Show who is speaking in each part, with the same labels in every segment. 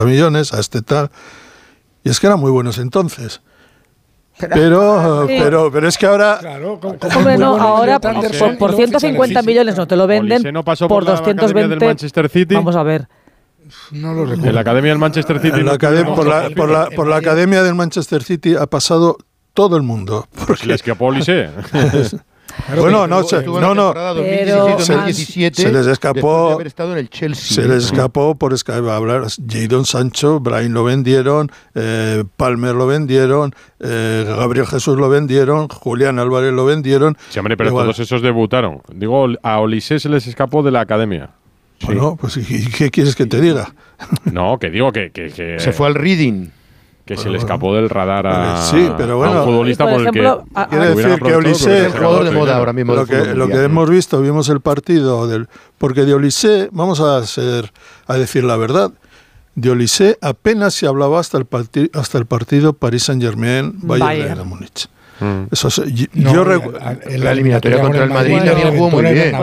Speaker 1: millones, a este tal. Y es que eran muy buenos entonces. Pero es que ahora...
Speaker 2: Claro,
Speaker 3: hombre, no, ahora por 150 millones no te lo venden,
Speaker 4: no pasó
Speaker 3: por
Speaker 4: la
Speaker 3: 220
Speaker 4: academia del Manchester City.
Speaker 3: Vamos a ver.
Speaker 2: No lo recuerdo.
Speaker 4: En la academia del Manchester City.
Speaker 1: Por la academia del Manchester City ha pasado todo el mundo.
Speaker 4: Pues le escapó Olise.
Speaker 1: Bueno, no, se les escapó.
Speaker 5: Haber estado en el Chelsea.
Speaker 1: Se les escapó por hablar. Jadon Sancho, Bryan lo vendieron, Palmer lo vendieron, Gabriel Jesús lo vendieron, Julián Álvarez lo vendieron.
Speaker 4: Sí, hombre, pero todos esos debutaron. Digo, a Olise se les escapó de la academia.
Speaker 1: Bueno, pues ¿y qué quieres que te diga?
Speaker 4: No, que digo que
Speaker 5: se fue al Reading.
Speaker 4: Que se le escapó del radar a un futbolista por ejemplo,
Speaker 1: el que... Quiere decir que Olise
Speaker 5: es jugador de moda ahora mismo.
Speaker 1: Lo que hemos visto, vimos el partido, porque de Olise, vamos a decir la verdad, de Olise apenas se hablaba hasta el partido Paris Saint-Germain-Bayern de Múnich. Eso
Speaker 5: en la eliminatoria contra el Madrid también jugó muy bien.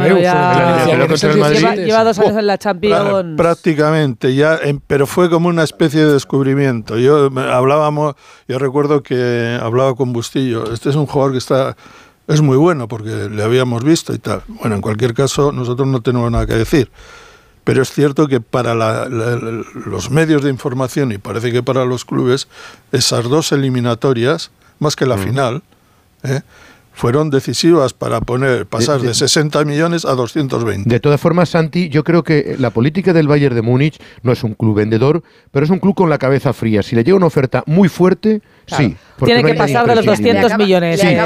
Speaker 3: Lleva 2 años en la Champions.
Speaker 1: Prácticamente, pero fue como una especie de descubrimiento. Yo recuerdo que hablaba con Bustillo. Este es un jugador que es muy bueno porque le habíamos visto y tal. Bueno, en cualquier caso, nosotros no tenemos nada que decir. Pero es cierto que para los medios de información y parece que para los clubes, esas 2 eliminatorias, más que la final, fueron decisivas para pasar de 60 millones a 220.
Speaker 5: De todas formas, Santi, yo creo que la política del Bayern de Múnich no es un club vendedor, pero es un club con la cabeza fría. Si le llega una oferta muy fuerte, claro, sí.
Speaker 3: Tiene que pasar de los 200 millones.
Speaker 5: Sí,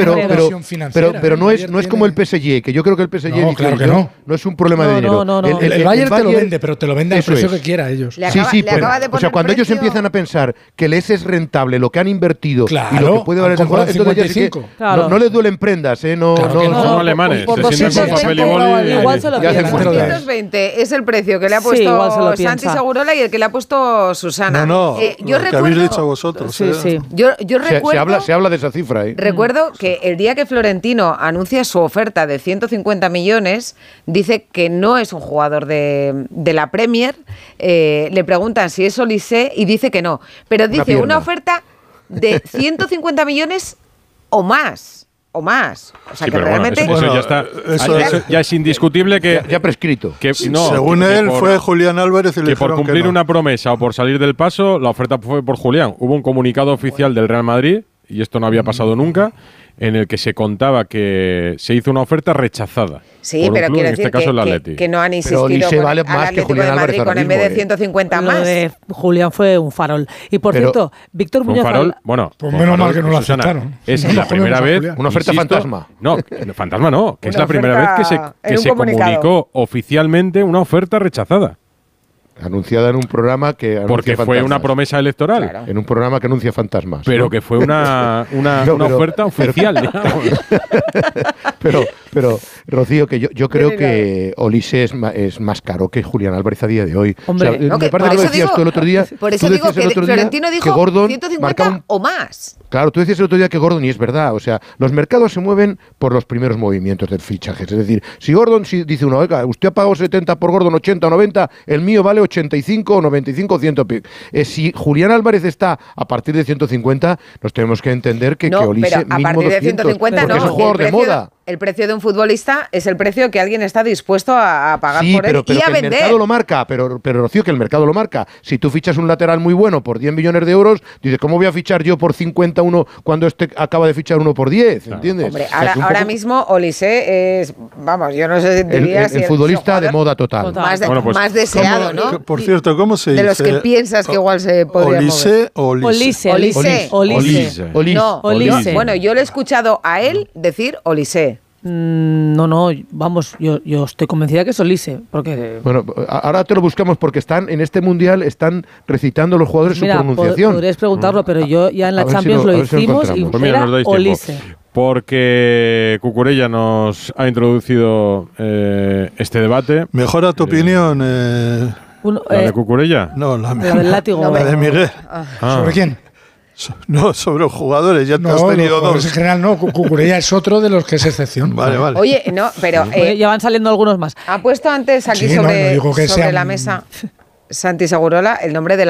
Speaker 5: pero no es como el PSG, que yo creo que el PSG
Speaker 2: claro que no
Speaker 5: es un problema de dinero.
Speaker 2: No. El Bayern te lo vende, pero te lo vende al precio que quiera ellos.
Speaker 5: O sea, cuando ellos empiezan a pensar que les es rentable lo que han invertido y lo que puede valer el jugador, entonces no les duelen prendas, no
Speaker 4: son alemanes.
Speaker 3: Se sientan con papel y boli. Igual se lo piensan.
Speaker 6: 220 es el precio que le ha puesto Santi Segurola y el que le ha puesto Susana.
Speaker 1: Yo recuerdo que habéis dicho vosotros.
Speaker 6: Sí. Yo recuerdo,
Speaker 5: se habla de esa cifra.
Speaker 6: Recuerdo que el día que Florentino anuncia su oferta de 150 millones, dice que no es un jugador de la Premier. Le preguntan si es Olise y dice que no. Pero dice una oferta de 150 millones o más. O sea, que realmente...
Speaker 4: Eso ya es indiscutible que...
Speaker 5: Ya prescrito.
Speaker 1: Según él, fue Julián Álvarez y
Speaker 4: que por cumplir una promesa o por salir del paso, la oferta fue por Julián. Hubo un comunicado oficial del Real Madrid, y esto no había pasado nunca, en el que se contaba que se hizo una oferta rechazada.
Speaker 6: Sí, pero quiero decir que no han insistido
Speaker 5: vale
Speaker 6: al Atlético de Madrid con en vez de 150 más.
Speaker 3: Lo de Julián fue un farol. Y por cierto, Víctor Muñoz...
Speaker 4: Bueno,
Speaker 2: pues menos mal que no lo aceptaron.
Speaker 4: Es la primera vez...
Speaker 5: Una oferta fantasma.
Speaker 4: No, fantasma no, que es la primera vez que se comunicó oficialmente una oferta rechazada.
Speaker 5: Anunciada en un programa que anuncia
Speaker 4: porque fue
Speaker 5: fantasmas.
Speaker 4: una promesa electoral.
Speaker 5: Claro. En un programa que anuncia fantasmas.
Speaker 4: Pero que fue una oferta oficial.
Speaker 5: pero Rocío, que yo creo que Olise es más caro que Julián Álvarez a día de hoy.
Speaker 3: Hombre,
Speaker 5: me parece que lo decías tú el otro día.
Speaker 6: Por eso digo que Florentino dijo que Gordon 150 o más.
Speaker 5: Claro, tú decías el otro día que Gordon, y es verdad, o sea, los mercados se mueven por los primeros movimientos del fichaje. Es decir, si Gordon dice uno, oiga, usted ha pagado 70 por Gordon, 80 o 90, el mío vale 85 o 95 o 100. Si Julián Álvarez está a partir de 150, nos tenemos que entender que Olise
Speaker 6: pero a partir de 150 no,
Speaker 5: es un jugador de moda.
Speaker 6: El precio de un futbolista es el precio que alguien está dispuesto a pagar por él y a vender.
Speaker 5: El mercado lo marca, pero Rocío, que el mercado lo marca. Si tú fichas un lateral muy bueno por 10 millones de euros, dices, ¿cómo voy a fichar yo por 51 cuando este acaba de fichar uno por 10? ¿Entiendes?
Speaker 6: Hombre, ahora mismo Olise es, vamos, yo no sé si diría
Speaker 5: el futbolista de moda total.
Speaker 6: Más deseado, ¿no?
Speaker 1: Por cierto, ¿cómo se dice?
Speaker 6: De los que piensas que igual se podría
Speaker 1: mover.
Speaker 3: Olise.
Speaker 6: No, bueno, yo le he escuchado a él decir Olise.
Speaker 3: No, vamos, yo estoy convencida que es Olise, porque...
Speaker 5: Bueno, ahora te lo buscamos porque en este Mundial están recitando los jugadores su pronunciación.
Speaker 3: Podrías preguntarlo, pero yo ya en la Champions lo hicimos y era Olise.
Speaker 4: Porque Cucurella nos ha introducido este debate.
Speaker 1: ¿Mejora tu opinión?
Speaker 4: ¿La de Cucurella?
Speaker 1: No, la
Speaker 3: del látigo.
Speaker 1: La de Miguel.
Speaker 2: ¿Sobre quién?
Speaker 1: No, sobre los jugadores, ya te has tenido dos.
Speaker 2: En general no, Cucurella es otro de los que es excepción.
Speaker 1: Vale.
Speaker 6: Oye, no, pero...
Speaker 3: ya van saliendo algunos más.
Speaker 6: Ha puesto antes aquí sobre la mesa Santi Segurola el nombre de la